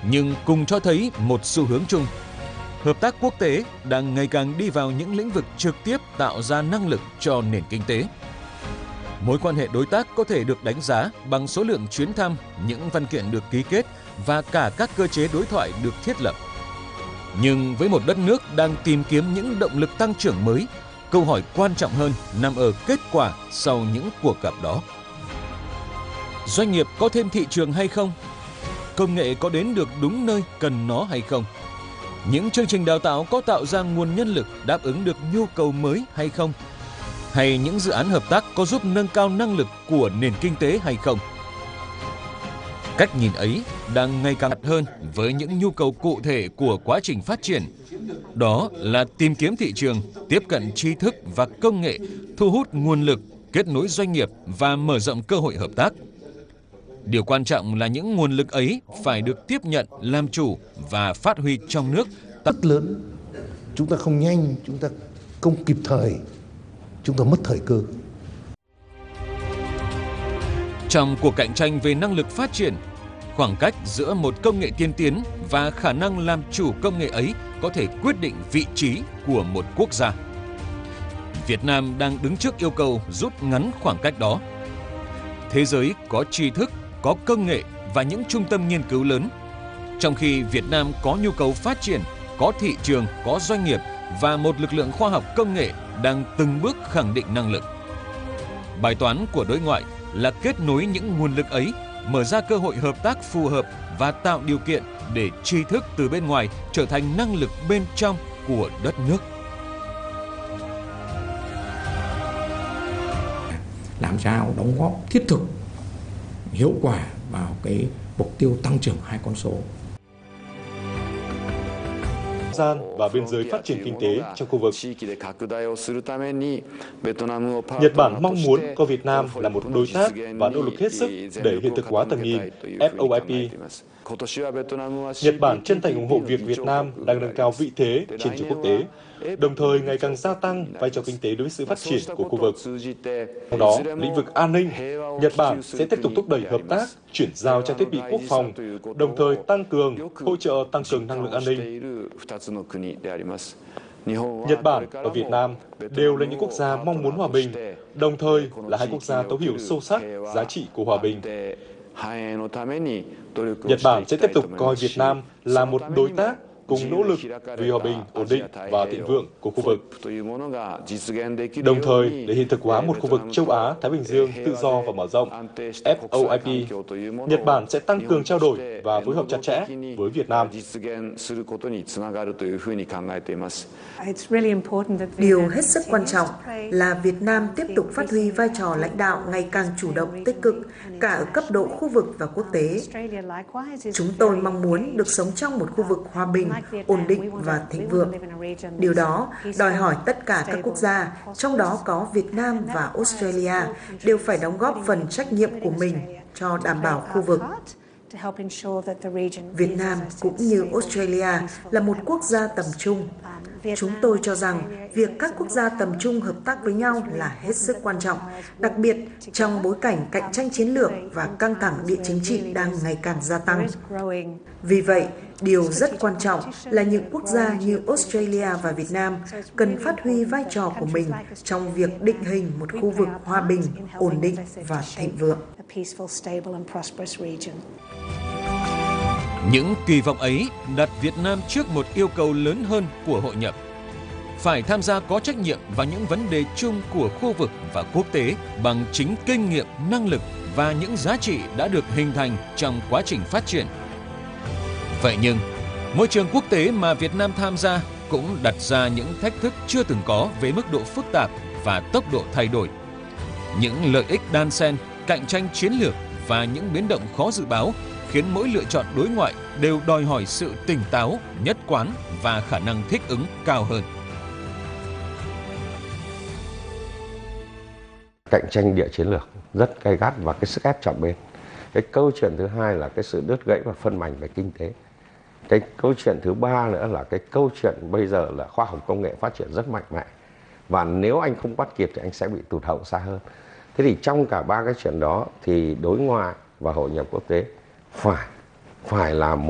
nhưng cùng cho thấy một xu hướng chung. Hợp tác quốc tế đang ngày càng đi vào những lĩnh vực trực tiếp tạo ra năng lực cho nền kinh tế. Mối quan hệ đối tác có thể được đánh giá bằng số lượng chuyến thăm, những văn kiện được ký kết và cả các cơ chế đối thoại được thiết lập. Nhưng với một đất nước đang tìm kiếm những động lực tăng trưởng mới, câu hỏi quan trọng hơn nằm ở kết quả sau những cuộc gặp đó. Doanh nghiệp có thêm thị trường hay không? Công nghệ có đến được đúng nơi cần nó hay không? Những chương trình đào tạo có tạo ra nguồn nhân lực đáp ứng được nhu cầu mới hay không? Hay những dự án hợp tác có giúp nâng cao năng lực của nền kinh tế hay không? Cách nhìn ấy đang ngày càng đặt hơn với những nhu cầu cụ thể của quá trình phát triển. Đó là tìm kiếm thị trường, tiếp cận tri thức và công nghệ, thu hút nguồn lực, kết nối doanh nghiệp và mở rộng cơ hội hợp tác. Điều quan trọng là những nguồn lực ấy phải được tiếp nhận, làm chủ và phát huy trong nước. Rất lớn, chúng ta không nhanh, chúng ta không kịp thời, chúng ta mất thời cơ. Trong cuộc cạnh tranh về năng lực phát triển, khoảng cách giữa một công nghệ tiên tiến và khả năng làm chủ công nghệ ấy có thể quyết định vị trí của một quốc gia. Việt Nam đang đứng trước yêu cầu rút ngắn khoảng cách đó. Thế giới có tri thức, có công nghệ và những trung tâm nghiên cứu lớn, trong khi Việt Nam có nhu cầu phát triển, có thị trường, có doanh nghiệp và một lực lượng khoa học công nghệ đang từng bước khẳng định năng lực. Bài toán của đối ngoại là kết nối những nguồn lực ấy, mở ra cơ hội hợp tác phù hợp và tạo điều kiện để tri thức từ bên ngoài trở thành năng lực bên trong của đất nước. Làm sao đóng góp thiết thực, hiệu quả vào cái mục tiêu tăng trưởng 2 con số. Gian và biên giới phát triển kinh tế trong khu vực. Nhật Bản mong muốn coi Việt Nam là một đối tác và nỗ lực hết sức để hiện thực hóa tầm nhìn FOIP. Nhật Bản chân thành ủng hộ việc Việt Nam đang nâng cao vị thế trên trường quốc tế, đồng thời ngày càng gia tăng vai trò kinh tế đối với sự phát triển của khu vực. Trong đó, lĩnh vực an ninh, Nhật Bản sẽ tiếp tục thúc đẩy hợp tác, chuyển giao trang thiết bị quốc phòng, đồng thời tăng cường, hỗ trợ tăng cường năng lượng an ninh. Nhật Bản và Việt Nam đều là những quốc gia mong muốn hòa bình, đồng thời là hai quốc gia thấu hiểu sâu sắc giá trị của hòa bình. Nhật Bản sẽ tiếp tục coi Việt Nam là một đối tác cùng nỗ lực vì hòa bình, ổn định và thịnh vượng của khu vực. Đồng thời, để hiện thực hóa một khu vực châu Á, Thái Bình Dương tự do và mở rộng, FOIP, Nhật Bản sẽ tăng cường trao đổi và phối hợp chặt chẽ với Việt Nam. Điều hết sức quan trọng là Việt Nam tiếp tục phát huy vai trò lãnh đạo ngày càng chủ động, tích cực, cả ở cấp độ khu vực và quốc tế. Chúng tôi mong muốn được sống trong một khu vực hòa bình, ổn định và thịnh vượng. Điều đó đòi hỏi tất cả các quốc gia, trong đó có Việt Nam và Australia, đều phải đóng góp phần trách nhiệm của mình cho đảm bảo khu vực. Việt Nam cũng như Australia là một quốc gia tầm trung. Chúng tôi cho rằng việc các quốc gia tầm trung hợp tác với nhau là hết sức quan trọng, đặc biệt trong bối cảnh cạnh tranh chiến lược và căng thẳng địa chính trị đang ngày càng gia tăng. Vì vậy, điều rất quan trọng là những quốc gia như Australia và Việt Nam cần phát huy vai trò của mình trong việc định hình một khu vực hòa bình, ổn định và thịnh vượng. Những kỳ vọng ấy đặt Việt Nam trước một yêu cầu lớn hơn của hội nhập. Phải tham gia có trách nhiệm vào những vấn đề chung của khu vực và quốc tế bằng chính kinh nghiệm, năng lực và những giá trị đã được hình thành trong quá trình phát triển. Vậy nhưng, môi trường quốc tế mà Việt Nam tham gia cũng đặt ra những thách thức chưa từng có về mức độ phức tạp và tốc độ thay đổi. Những lợi ích đan xen, cạnh tranh chiến lược và những biến động khó dự báo khiến mỗi lựa chọn đối ngoại đều đòi hỏi sự tỉnh táo, nhất quán và khả năng thích ứng cao hơn. Cạnh tranh địa chiến lược rất gay gắt và cái sức ép chọn bên. Cái câu chuyện thứ hai là cái sự đứt gãy và phân mảnh về kinh tế. Cái câu chuyện thứ ba nữa là cái câu chuyện bây giờ là khoa học công nghệ phát triển rất mạnh mẽ. Và nếu anh không bắt kịp thì anh sẽ bị tụt hậu xa hơn. Thế thì trong cả ba cái chuyện đó thì đối ngoại và hội nhập quốc tế phải là một